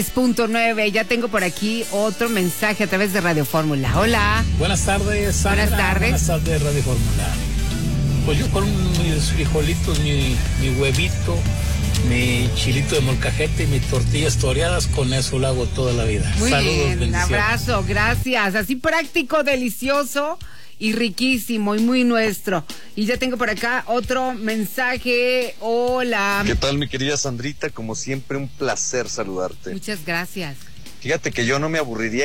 6.9, ya tengo por aquí otro mensaje a través de Radio Fórmula. Hola. Buenas tardes, Sandra. Buenas tardes. Buenas tardes, Radio Fórmula. Pues yo con mis frijolitos, mi huevito, mi chilito de molcajete y mis tortillas toreadas, con eso lo hago toda la vida. Muy Saludos, bien, un bendiciones. abrazo, gracias. Así práctico, delicioso y riquísimo y muy nuestro. Y ya tengo por acá otro mensaje. Hola. ¿Qué tal, mi querida Sandrita? Como siempre, un placer saludarte. Muchas gracias. Fíjate que yo no me aburriría